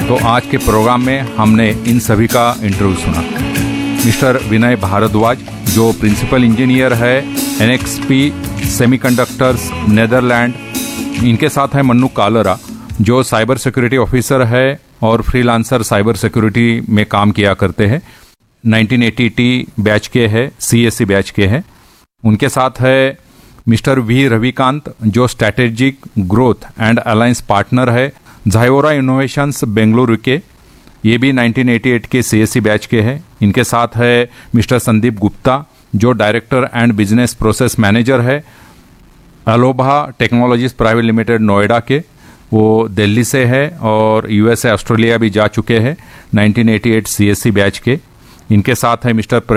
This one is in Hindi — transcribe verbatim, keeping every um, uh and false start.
तो आज के प्रोग्राम में हमने इन सभी का इंटरव्यू सुना। मिस्टर विनय भारद्वाज जो प्रिंसिपल इंजीनियर है एनएक्सपी सेमीकंडक्टर्स नेदरलैंड, इनके साथ है मन्नू कालरा जो साइबर सिक्योरिटी ऑफिसर है और फ्रीलांसर साइबर सिक्योरिटी में काम किया करते हैं, नाइनटीन एटी टी बैच के है, सीएससी बैच के हैं। उनके साथ है मिस्टर वी रविकांत जो strategic growth and alliance partner है ज़ायोरा इनोवेशंस बेंगलुरु के, ये भी नाइनटीन एटी एट के सीएससी बैच के हैं। इनके साथ है मिस्टर संदीप गुप्ता जो director and business process manager है अलोभा टेक्नोलॉजीज प्राइवेट लिमिटेड नोएडा के, वो दिल्ली से है और यूएसए ऑस्ट्रेलिया भी जा चुके हैं, nineteen eighty eight CSC batch के। इनके साथ है मिस्टर